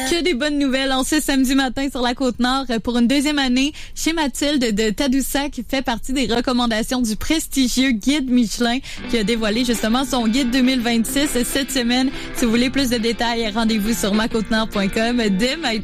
Que des bonnes nouvelles en ce samedi matin sur la Côte-Nord pour une deuxième année chez Mathilde de Tadoussac qui fait partie des recommandations du prestigieux guide Michelin qui a dévoilé justement son guide 2026 cette semaine. Si vous voulez plus de détails, rendez-vous sur macôtenord.com dès maintenant.